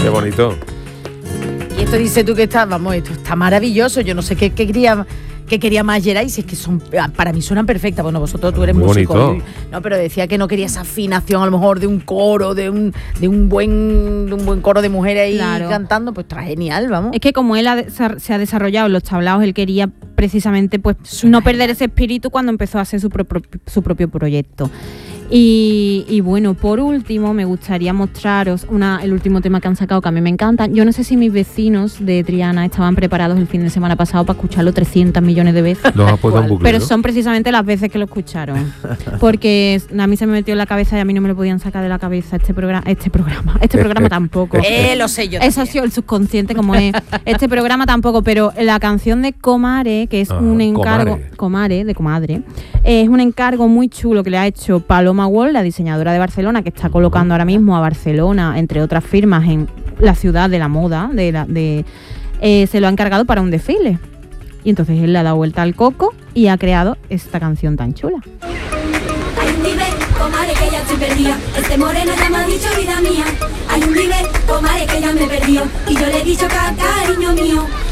Qué bonito. Y esto dice tú que está, vamos, esto está maravilloso. Yo no sé qué quería más Geray, si es que para mí suenan perfectas. Bueno, vosotros tú eres muy músico. bonito. No, pero decía que no quería esa afinación a lo mejor de un coro, de un buen coro de mujeres ahí cantando, pues está genial, vamos. Es que como él se ha desarrollado en los tablaos, él quería precisamente pues no perder ese espíritu cuando empezó a hacer su propio proyecto. Y bueno, por último me gustaría mostraros el último tema que han sacado, que a mí me encanta. Yo no sé si mis vecinos de Triana estaban preparados el fin de semana pasado para escucharlo 300 millones de veces. Los ha puesto en bucle, pero ¿no? son precisamente las veces que lo escucharon. Porque a mí se me metió en la cabeza y a mí no me lo podían sacar de la cabeza este programa tampoco. Lo sé yo. Eso ha sido el subconsciente como es. Este programa tampoco, pero la canción de Comare, que es un encargo... Comare, de Comadre. Es un encargo muy chulo que le ha hecho Paloma Wall, la diseñadora de Barcelona, que está colocando ahora mismo a Barcelona, entre otras firmas, en la ciudad de la moda, se lo ha encargado para un desfile. Y entonces él le ha dado vuelta al coco y ha creado esta canción tan chula. Hay un nivel, comadre, que ya estoy perdida. Moreno ya me ha dicho vida mía. Hay un nivel, comadre, que ya me perdió. Y yo le he dicho caca.